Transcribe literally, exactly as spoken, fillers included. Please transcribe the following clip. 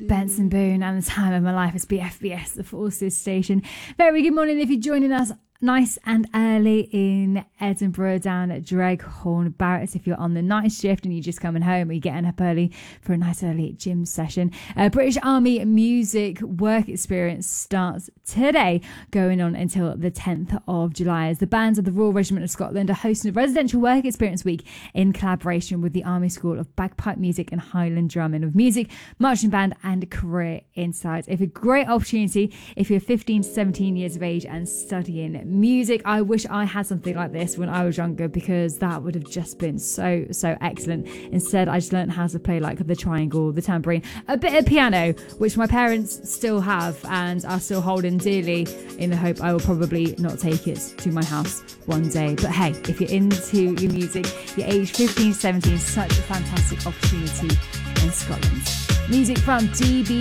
Benson Boone and The Time of My Life. It's B F B S, the Forces Station. Very good morning if you're joining us nice and early in Edinburgh, down at Dreghorn Barracks. If you're on the night shift and you're just coming home or you're getting up early for a nice early gym session. Uh, British Army Music Work Experience starts today, going on until the tenth of July, as the bands of the Royal Regiment of Scotland are hosting a residential work experience week in collaboration with the Army School of Bagpipe Music and Highland Drumming, with music, marching band and career insights. It's a great opportunity if you're fifteen to seventeen years of age and studying music. I wish I had something like this when I was younger, because that would have just been so so excellent. Instead, I just learned how to play like the triangle, the tambourine, a bit of piano, which my parents still have and are still holding dearly, in the hope I will probably not take it to my house one day. But hey, if you're into your music, you're aged fifteen to seventeen, such a fantastic opportunity in Scotland. Music from D B